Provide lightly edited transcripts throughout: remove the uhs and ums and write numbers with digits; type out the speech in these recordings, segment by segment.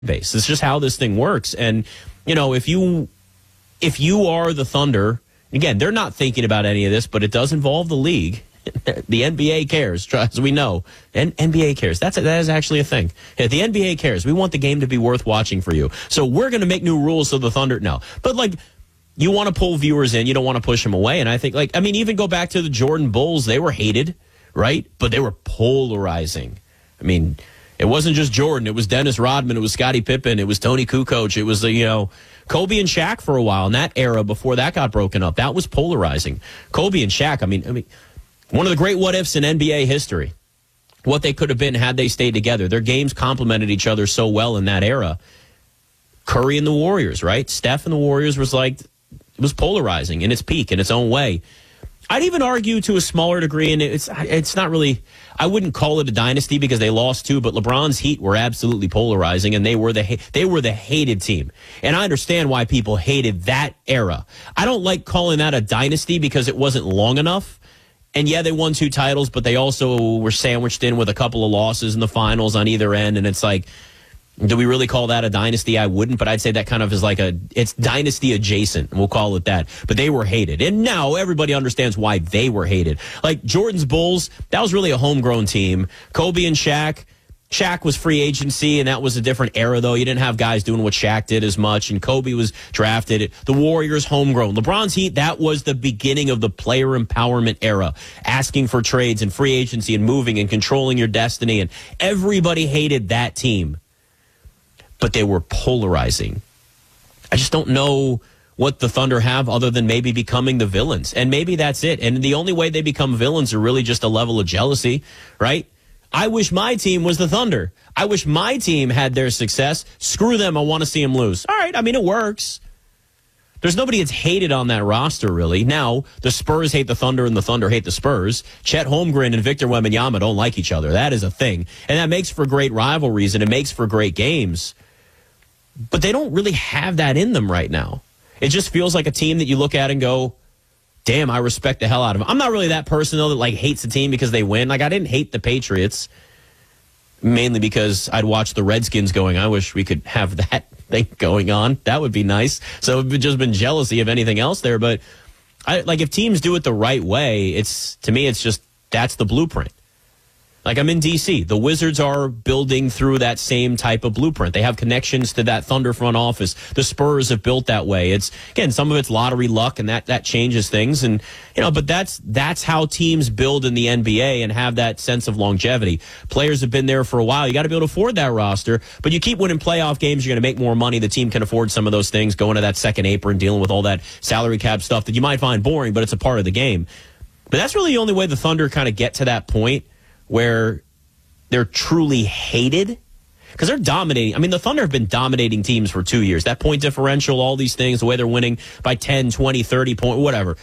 base. It's just how this thing works. And, if you are the Thunder, again, they're not thinking about any of this, but it does involve the league. The NBA cares, as we know. And NBA cares. That is actually a thing. Yeah, the NBA cares. We want the game to be worth watching for you. So we're going to make new rules so the Thunder, no. But, you want to pull viewers in. You don't want to push them away. And I think, even go back to the Jordan Bulls. They were hated, right? But they were polarizing. It wasn't just Jordan. It was Dennis Rodman. It was Scottie Pippen. It was Tony Kukoc. It was, Kobe and Shaq for a while in that era before that got broken up. That was polarizing. Kobe and Shaq, one of the great what-ifs in NBA history. What they could have been had they stayed together. Their games complemented each other so well in that era. Curry and the Warriors, right? Steph and the Warriors it was polarizing in its peak, in its own way. I'd even argue to a smaller degree, and it's not really, I wouldn't call it a dynasty because they lost two, but LeBron's Heat were absolutely polarizing, and they were the hated team. And I understand why people hated that era. I don't like calling that a dynasty because it wasn't long enough. And yeah, they won 2 titles, but they also were sandwiched in with a couple of losses in the finals on either end. And it's like, do we really call that a dynasty? I wouldn't, but I'd say that kind of is it's dynasty adjacent. We'll call it that. But they were hated. And now everybody understands why they were hated. Like Jordan's Bulls, that was really a homegrown team. Kobe and Shaq. Shaq was free agency, and that was a different era, though. You didn't have guys doing what Shaq did as much, and Kobe was drafted. The Warriors, homegrown. LeBron's Heat, that was the beginning of the player empowerment era, asking for trades and free agency and moving and controlling your destiny, and everybody hated that team. But they were polarizing. I just don't know what the Thunder have other than maybe becoming the villains, and maybe that's it. And the only way they become villains are really just a level of jealousy, right? I wish my team was the Thunder. I wish my team had their success. Screw them. I want to see them lose. All right. It works. There's nobody that's hated on that roster, really. Now, the Spurs hate the Thunder and the Thunder hate the Spurs. Chet Holmgren and Victor Wembanyama don't like each other. That is a thing. And that makes for great rivalries and it makes for great games. But they don't really have that in them right now. It just feels like a team that you look at and go, damn, I respect the hell out of them. I'm not really that person, though, that hates the team because they win. I didn't hate the Patriots, mainly because I'd watch the Redskins going, I wish we could have that thing going on. That would be nice. So it's just been jealousy of anything else there. But if teams do it the right way, to me, it's just that's the blueprint. I'm in D.C. The Wizards are building through that same type of blueprint. They have connections to that Thunder front office. The Spurs have built that way. It's, again, some of it's lottery luck, and that changes things. And, but that's how teams build in the NBA and have that sense of longevity. Players have been there for a while. You got to be able to afford that roster. But you keep winning playoff games, you're going to make more money. The team can afford some of those things, going to that second apron, dealing with all that salary cap stuff that you might find boring, but it's a part of the game. But that's really the only way the Thunder kind of get to that point where they're truly hated, because they're dominating. The Thunder have been dominating teams for 2 years. That point differential, all these things, the way they're winning by 10, 20, 30 points, whatever.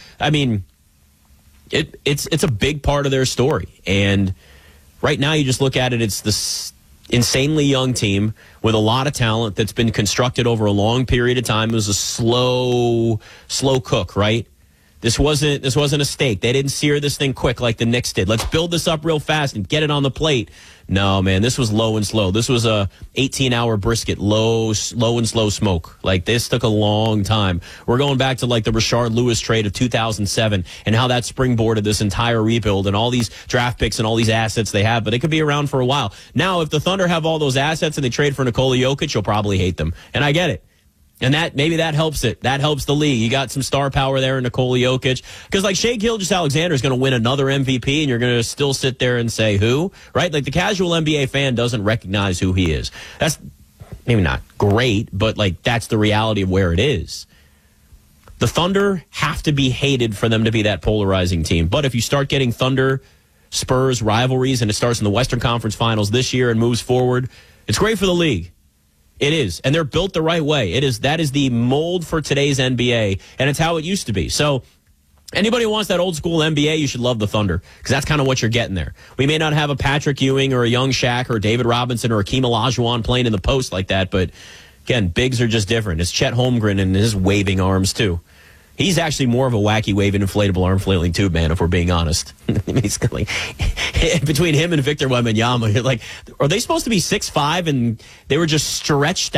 It's a big part of their story. And right now you just look at it, it's this insanely young team with a lot of talent that's been constructed over a long period of time. It was a slow cook, right? This wasn't a steak. They didn't sear this thing quick like the Knicks did. Let's build this up real fast and get it on the plate. No, man, this was low and slow. This was a 18-hour brisket, low and slow smoke. This took a long time. We're going back to the Rashard Lewis trade of 2007 and how that springboarded this entire rebuild and all these draft picks and all these assets they have. But it could be around for a while. Now, if the Thunder have all those assets and they trade for Nikola Jokic, you'll probably hate them. And I get it. And maybe that helps it. That helps the league. You got some star power there in Nikola Jokic. Because Shai Gilgeous-Alexander is going to win another MVP, and you're going to still sit there and say, who? Right? The casual NBA fan doesn't recognize who he is. That's maybe not great, but that's the reality of where it is. The Thunder have to be hated for them to be that polarizing team. But if you start getting Thunder-Spurs rivalries, and it starts in the Western Conference Finals this year and moves forward, it's great for the league. It is, and they're built the right way. That is the mold for today's NBA, and it's how it used to be. So anybody who wants that old school NBA, you should love the Thunder, because that's kind of what you're getting there. We may not have a Patrick Ewing or a young Shaq or a David Robinson or a Hakeem Olajuwon playing in the post like that, but again, bigs are just different. It's Chet Holmgren and his waving arms too. He's actually more of a wacky waving inflatable arm flailing tube man, if we're being honest. He's like, between him and Victor Wembanyama, you're like, are they supposed to be 6'5" and they were just stretched